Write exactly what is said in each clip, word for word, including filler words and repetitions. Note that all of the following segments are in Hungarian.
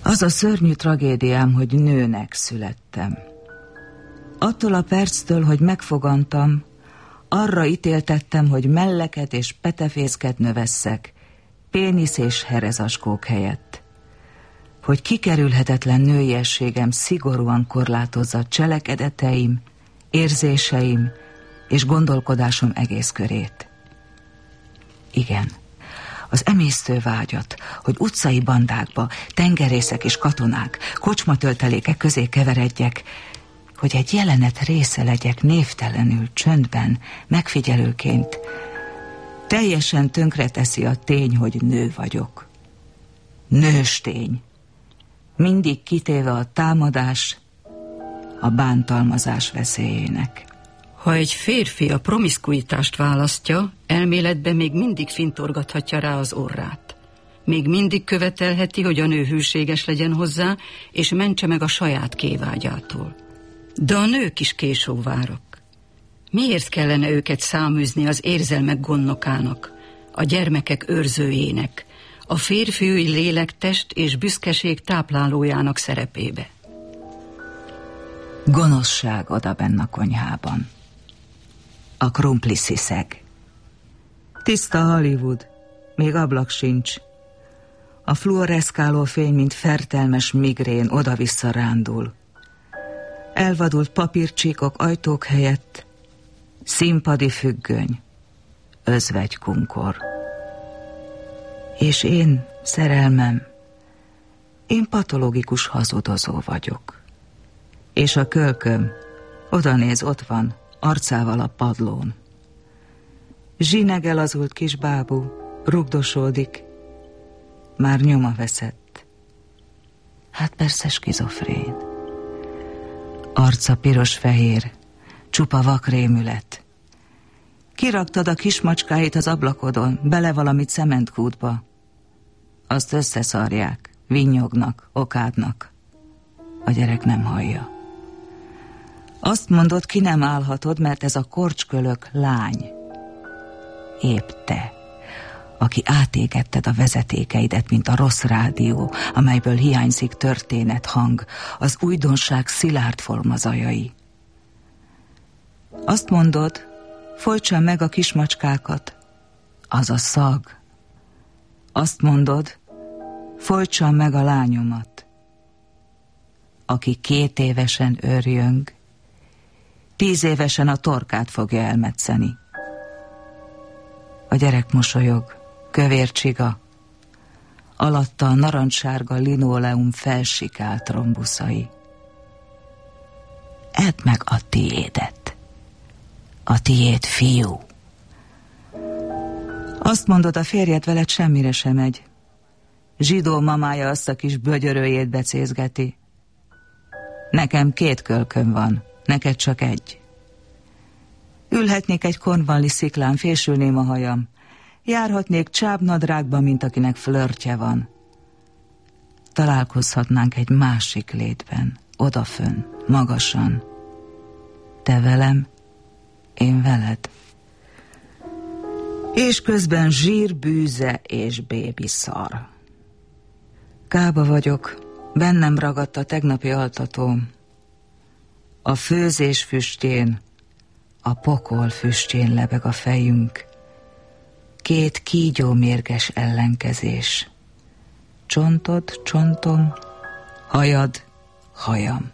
Az a szörnyű tragédiám, hogy nőnek születtem. Attól a perctől, hogy megfogantam, arra ítéltettem, hogy melleket és petefészket növesszek, pénisz és herezaskók helyett. Hogy kikerülhetetlen nőiességem szigorúan korlátozza cselekedeteim, érzéseim és gondolkodásom egész körét. Igen, az emésztő vágyat, hogy utcai bandákba, tengerészek és katonák, kocsmatöltelékek közé keveredjek, hogy egy jelenet része legyek névtelenül, csöndben, megfigyelőként, teljesen tönkreteszi a tény, hogy nő vagyok. Nőstény. Mindig kitéve a támadás, a bántalmazás veszélyének. Ha egy férfi a promiszkuitást választja, elméletben még mindig fintorgathatja rá az orrát. Még mindig követelheti, hogy a nő hűséges legyen hozzá, és mentse meg a saját kévágyától. De a nők is késóvárok. Miért kellene őket száműzni az érzelmek gondnokának, a gyermekek őrzőjének, a férfiúi lélektest és büszkeség táplálójának szerepébe? Gonoszság odabenn a konyhában. A krumpli sziszeg. Tiszta Hollywood, még ablak sincs. A fluoreszkáló fény, mint fertelmes migrén, oda-vissza rándul. Elvadult papírcsíkok ajtók helyett, színpadi függöny, özvegykunkor. És én, szerelmem, én patológikus hazudozó vagyok. És a kölköm odanéz, ott van, arcával a padlón. Zsinegel az ult kisbábú, rugdosódik, már nyoma veszett. Hát persze skizofrén. Arca piros-fehér, csupa vakrémület. Kiraktad a kismacskáit az ablakodon, bele valamit cementkútba. Azt összeszarják, vinnyognak, okádnak. A gyerek nem hallja. Azt mondod, ki nem állhatod, mert ez a korcskölök lány. Épp te, aki átégetted a vezetékeidet, mint a rossz rádió, amelyből hiányzik történet, hang, az újdonság szilárd formazajai. Azt mondod, folytsan meg a kismacskákat, az a szag. Azt mondod, folytsan meg a lányomat, aki két évesen őrjöng, tíz évesen a torkát fogja elmetszeni. A gyerek mosolyog, kövér csiga, alatta a narancssárga linóleum felsikált rombuszai. Edd meg a tiédet, a tiéd fiú. Azt mondod, a férjed veled semmire sem megy. Zsidó mamája azt a kis bögyörőjét becézgeti. Nekem két kölköm van, neked csak egy. Ülhetnék egy Cornwalli sziklán, fésülném a hajam. Járhatnék csábnadrágba, mint akinek flörtje van. Találkozhatnánk egy másik létben, odafönn, magasan. Te velem, én veled. És közben zsír, bűze és bébi szar. Kába vagyok, bennem ragadt a tegnapi altatóm. A főzés füstjén, a pokol füstjén lebeg a fejünk. Két kígyó mérges ellenkezés. Csontod, csontom, hajad, hajam.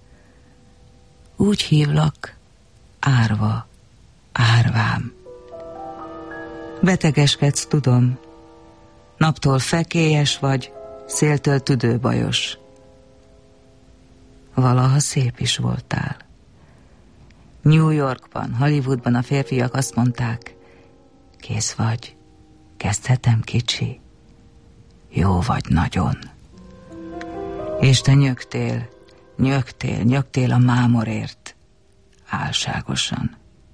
Úgy hívlak, árva, árvám. Betegeskedsz, tudom. Naptól fekélyes vagy, széltől tüdőbajos. Valaha szép is voltál. New Yorkban, Hollywoodban a férfiak azt mondták, kész vagy, kezdhetem, kicsi? Jó vagy nagyon. És te nyögtél, nyögtél, nyögtél a mámorért, álságosan.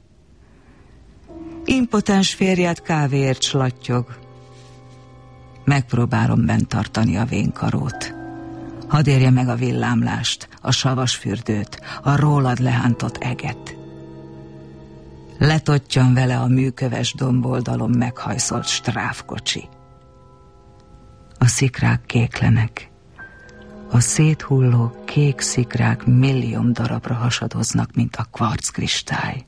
Impotens férjed kávéért slattyog. Megpróbálom bent tartani a vénkarót. Hadd érje meg a villámlást, a savas fürdőt, a rólad lehántott eget. Letottyan vele a műköves domboldalon meghajszolt stráfkocsi. A szikrák kéklenek, A széthulló kék szikrák millióm darabra hasadoznak, mint a kvarckristály.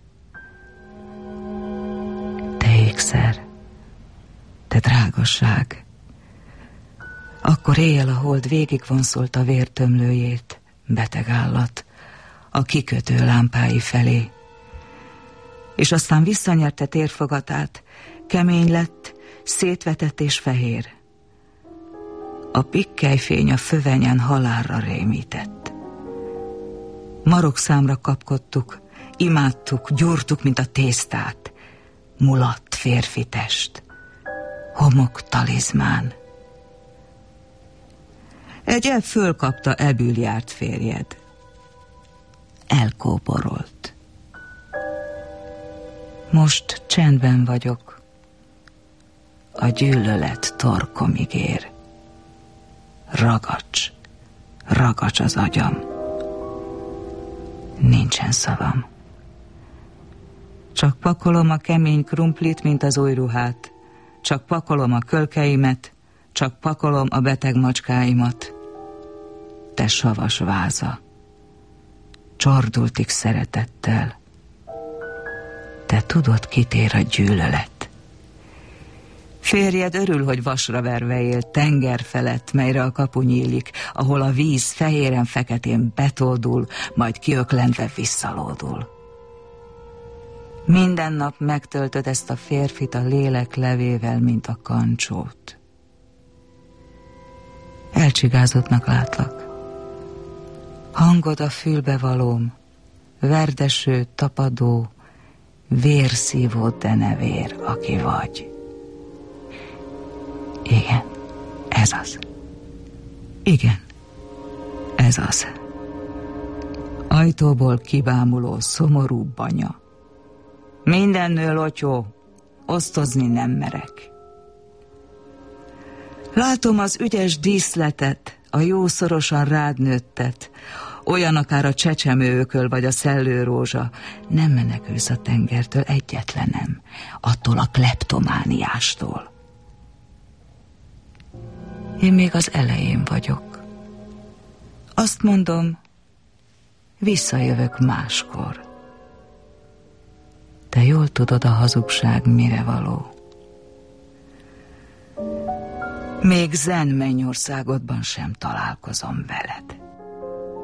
Te ékszer, te drágaság. Akkor éjjel a hold végigvonszolta vértömlőjét, beteg állat, a kikötő lámpái felé. És aztán visszanyerte térfogatát, kemény lett, szétvetett és fehér. A pikkelyfény a fövenyen halálra rémített. Marokszámra kapkodtuk, imádtuk, gyúrtuk, mint a tésztát. Mulatt férfi test, homok talizmán. Egy ebb fölkapta ebül járt férjed. Elkóborolt. Most csendben vagyok. A gyűlölet torkomig ér. Ragacs, ragacs az agyam. Nincsen szavam. Csak pakolom a kemény krumplit, mint az új ruhát. Csak pakolom a kölkeimet, csak pakolom a beteg macskáimat. Te savas váza, csordultig szeretettel. Te tudod, kit ér a gyűlölet. Férjed örül, hogy vasra verve él, tenger felett, melyre a kapu nyílik, ahol a víz fehéren-feketén betoldul, majd kiöklendve visszalódul. Minden nap megtöltöd ezt a férfit a lélek levével, mint a kancsót. Elcsigázottnak látlak. Hangod a fülbe valóm, verdeső, tapadó, vérszívó denevér, aki vagy. Igen, ez az. Igen, ez az. Ajtóból kibámuló szomorú banya. Minden nő lotyó, osztozni nem merek. Látom az ügyes díszletet, a jószorosan rád nőttet, olyan akár a csecsemőököl vagy a szellőrózsa. Nem menekülsz a tengertől, egyetlenem, attól a kleptomániástól. Én még az elején vagyok. Azt mondom, visszajövök máskor. Te jól tudod, a hazugság mire való. Még zen mennyországodban sem találkozom veled.